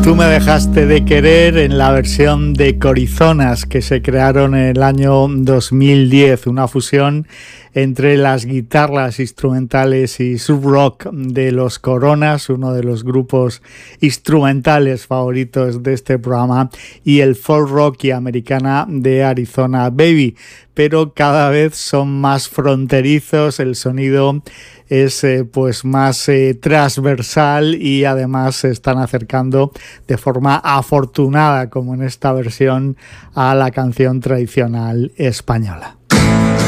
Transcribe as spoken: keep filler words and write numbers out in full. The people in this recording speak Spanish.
Tú me dejaste de querer en la versión de Corizonas que se crearon en el año dos mil diez, una fusión entre las guitarras instrumentales y sub-rock de los Coronas, uno de los grupos instrumentales favoritos de este programa, y el folk rock y americana de Arizona Baby, pero cada vez son más fronterizos, el sonido es eh, pues más eh, transversal y además se están acercando de forma afortunada, como en esta versión, a la canción tradicional española.